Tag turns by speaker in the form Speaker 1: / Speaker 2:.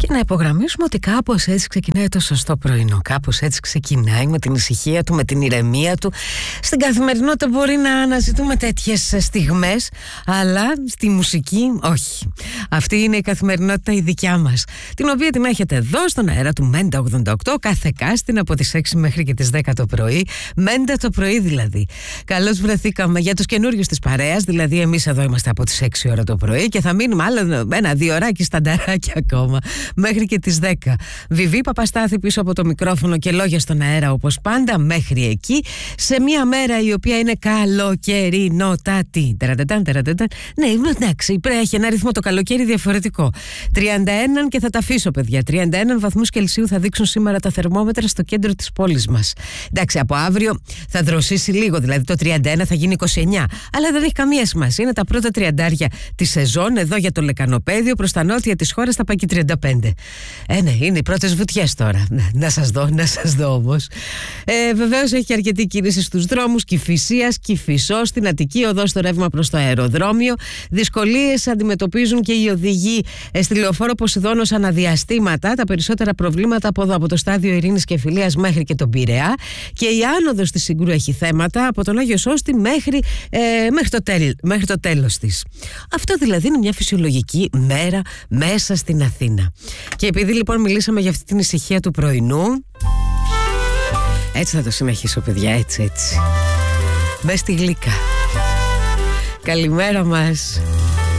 Speaker 1: Και να υπογραμμίσουμε ότι κάπως έτσι ξεκινάει το σωστό πρωινό. Κάπως έτσι ξεκινάει με την ησυχία του, με την ηρεμία του. Στην καθημερινότητα μπορεί να αναζητούμε τέτοιες στιγμές, αλλά στη μουσική όχι. Αυτή είναι η καθημερινότητα η δικιά μας, την οποία την έχετε εδώ στον αέρα του Μέντα 88 κάθε κάστην από τις 6 μέχρι και τις 10 το πρωί. Μέντα το πρωί δηλαδή. Καλώς βρεθήκαμε για τους καινούριους της παρέας, δηλαδή εμείς εδώ είμαστε από τις 6 ώρα το πρωί και θα μείνουμε άλλο ένα-δύο ωράκι στανταράκι ακόμα μέχρι και τις 10. Βιβί Παπαστάθη πίσω από το μικρόφωνο και λόγια στον αέρα όπως πάντα μέχρι εκεί, σε μια μέρα η οποία είναι καλοκαιρινότατη. Ναι, εντάξει, έχει ένα ρυθμό το καλοκαίρι διαφορετικό. 31 και θα τα αφήσω, παιδιά. 31 βαθμούς Κελσίου θα δείξουν σήμερα τα θερμόμετρα στο κέντρο της πόλης μας. Εντάξει, από αύριο θα δροσίσει λίγο, δηλαδή το 31 θα γίνει 29. Αλλά δεν έχει καμία σημασία. Είναι τα πρώτα 30 τη σεζόν εδώ για το Λεκανοπαίδιο. Προς τα νότια της χώρας θα πάει και 35. Ναι, είναι οι πρώτες βουτιές τώρα. Να σας δω όμως. Βεβαίως έχει και αρκετή κίνηση στους δρόμους Κηφισίας, Κηφισός, στην Αττική οδό στο ρεύμα προς το αεροδρόμιο. Δυσκολίες αντιμετωπίζουν και οι οδηγοί στη λεωφόρο Ποσειδώνος αναδιαστήματα. Τα περισσότερα προβλήματα από εδώ, από το στάδιο Ειρήνης και Φιλίας μέχρι και τον Πειραιά. Και η άνοδος της Συγκρού έχει θέματα από τον Άγιο Σώστη μέχρι το τέλος της. Αυτό δηλαδή είναι μια φυσιολογική μέρα μέσα στην Αθήνα. Και επειδή λοιπόν μιλήσαμε για αυτή την ησυχία του πρωινού, έτσι θα το συνεχίσω, παιδιά, έτσι. Μπες στη γλύκα. Καλημέρα μας.